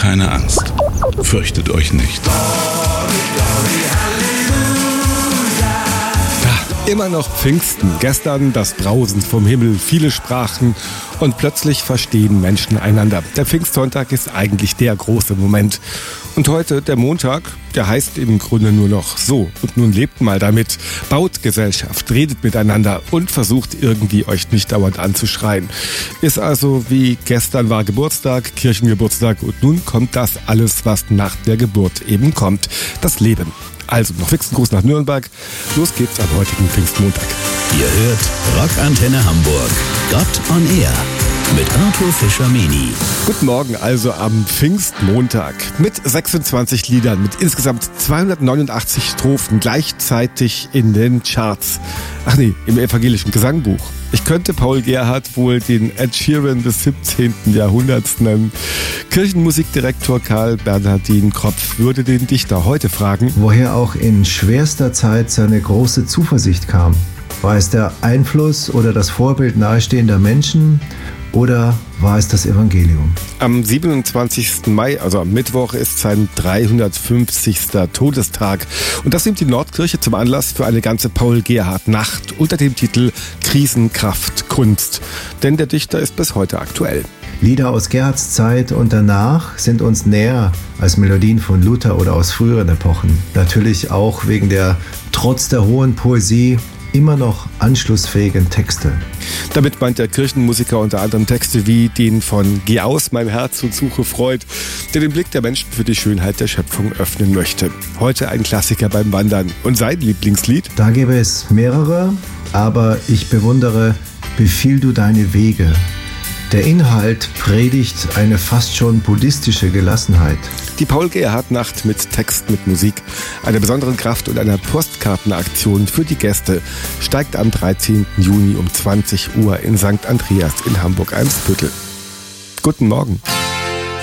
keine Angst. Fürchtet euch nicht. Immer noch Pfingsten. Gestern das Brausen vom Himmel, viele Sprachen und plötzlich verstehen Menschen einander. Der Pfingstsonntag ist eigentlich der große Moment. Und heute, der Montag, der heißt im Grunde nur noch so. Und nun lebt mal damit. Baut Gesellschaft, redet miteinander und versucht irgendwie euch nicht dauernd anzuschreien. Ist also wie gestern war Geburtstag, Kirchengeburtstag und nun kommt das alles, was nach der Geburt eben kommt. Das Leben. Also noch fixen Gruß nach Nürnberg. Los geht's am heutigen Pfingstmontag. Ihr hört Rockantenne Hamburg. Gott on Air mit Arthur Fischer-Meni. Guten Morgen also am Pfingstmontag mit 26 Liedern, mit insgesamt 289 Strophen gleichzeitig in den Charts. Ach nee, im evangelischen Gesangbuch. Ich könnte Paul Gerhardt wohl den Ed Sheeran des 17. Jahrhunderts nennen. Kirchenmusikdirektor Karl Bernhardin Kropf würde den Dichter heute fragen, woher auch in schwerster Zeit seine große Zuversicht kam. War es der Einfluss oder das Vorbild nahestehender Menschen oder war es das Evangelium? Am 27. Mai, also am Mittwoch, ist sein 350. Todestag. Und das nimmt die Nordkirche zum Anlass für eine ganze Paul-Gerhardt-Nacht unter dem Titel Krisenkraft Kunst. Denn der Dichter ist bis heute aktuell. Lieder aus Gerhardts Zeit und danach sind uns näher als Melodien von Luther oder aus früheren Epochen. Natürlich auch wegen der trotz der hohen Poesie immer noch anschlussfähigen Texte. Damit meint der Kirchenmusiker unter anderem Texte wie den von Geh aus, mein Herz und suche Freud, der den Blick der Menschen für die Schönheit der Schöpfung öffnen möchte. Heute ein Klassiker beim Wandern. Und sein Lieblingslied? Da gäbe es mehrere, aber ich bewundere Befiehl du deine Wege. Der Inhalt predigt eine fast schon buddhistische Gelassenheit. Die Paul-Gerhardt-Nacht mit Text, mit Musik, einer besonderen Kraft und einer Postkartenaktion für die Gäste steigt am 13. Juni um 20 Uhr in St. Andreas in Hamburg-Eimsbüttel. Guten Morgen.